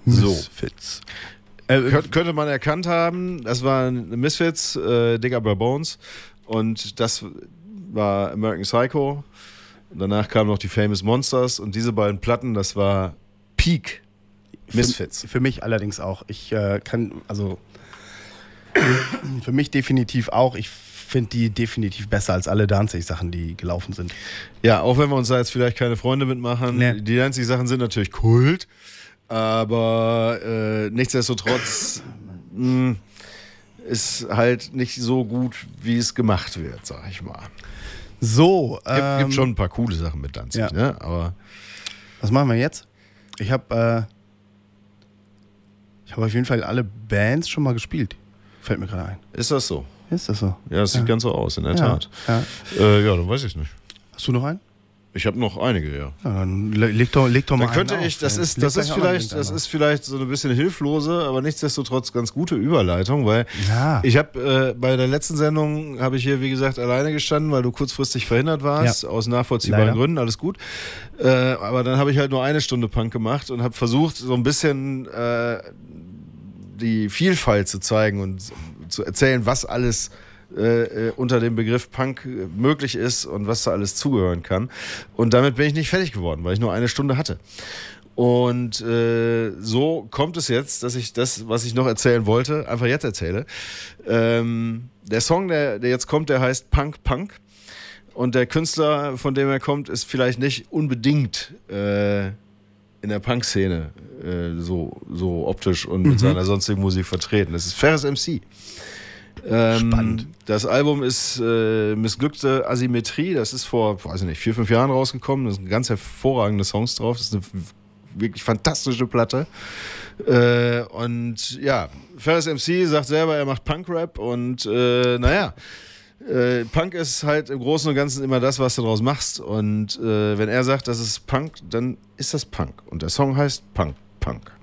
Misfits. Könnte man erkannt haben, das waren Misfits, Digger by Bones, und das war American Psycho. Danach kamen noch die Famous Monsters, und diese beiden Platten, das war Peak Misfits. Für mich allerdings auch. Für mich definitiv auch. Ich finde die definitiv besser als alle Danzig-Sachen, die gelaufen sind. Ja, auch wenn wir uns da jetzt vielleicht keine Freunde mitmachen. Nee. Die Danzig-Sachen sind natürlich Kult, aber nichtsdestotrotz ist halt nicht so gut, wie es gemacht wird, sag ich mal. So. Gibt schon ein paar coole Sachen mit Danzig, ja. Ne? Aber was machen wir jetzt? Ich habe auf jeden Fall alle Bands schon mal gespielt. Fällt mir gerade ein. Ist das so? Ist das so? Ja, das sieht ganz so aus, in der Tat. Ja. Ja, dann weiß ich nicht. Hast du noch einen? Ich habe noch einige, ja. Dann leg doch mal dann könnte einen ich, auf. das ist vielleicht so ein bisschen hilflose, aber nichtsdestotrotz ganz gute Überleitung, weil ich habe bei der letzten Sendung habe ich hier, wie gesagt, alleine gestanden, weil du kurzfristig verhindert warst, aus nachvollziehbaren Gründen, alles gut. Aber dann habe ich halt nur eine Stunde Punk gemacht und habe versucht, so ein bisschen die Vielfalt zu zeigen und zu erzählen, was alles unter dem Begriff Punk möglich ist und was da alles zugehören kann. Und damit bin ich nicht fertig geworden, weil ich nur eine Stunde hatte. Und so kommt es jetzt, dass ich das, was ich noch erzählen wollte, einfach jetzt erzähle. Der Song, der jetzt kommt, der heißt Punk Punk. Und der Künstler, von dem er kommt, ist vielleicht nicht unbedingt in der Punk-Szene so optisch und mit seiner sonstigen Musik vertreten. Das ist Ferris MC. Spannend. Das Album ist Missglückte Asymmetrie. Das ist vor, weiß ich nicht, 4-5 Jahren rausgekommen. Da sind ganz hervorragende Songs drauf. Das ist eine wirklich fantastische Platte. Und ja, Ferris MC sagt selber, er macht Punk-Rap und Punk ist halt im Großen und Ganzen immer das, was du daraus machst. Und wenn er sagt, das ist Punk, dann ist das Punk. Und der Song heißt Punk Punk.